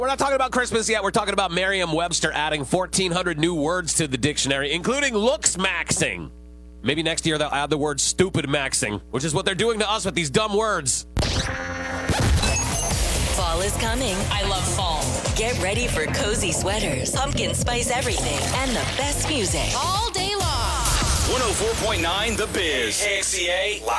We're not talking about Christmas yet. We're talking about Merriam-Webster adding 1,400 new words to the dictionary, including looks-maxing. Maybe next year they'll add the word stupid-maxing, which is what they're doing to us with these dumb words. Fall is coming. I love fall. Get ready for cozy sweaters, pumpkin spice everything, and the best music. All day long. 104.9 The Biz. KXCA